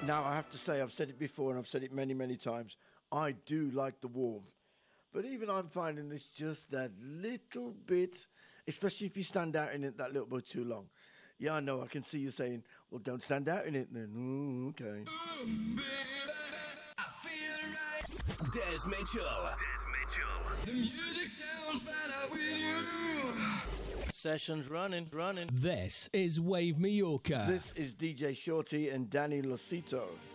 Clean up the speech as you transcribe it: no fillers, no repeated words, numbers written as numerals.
Now, I have to say, I've said it before and I've said it many, many times. I do like the warm. But even I'm finding this just that little bit, especially if you stand out in it that little bit too long. Yeah, I know, I can see you saying, well, don't stand out in it then. Okay. Des Mitchell. Des Mitchell. The music sounds better with you. Sessions running. This is Wave Mallorca. This is DJ Shorty and Danny Losito.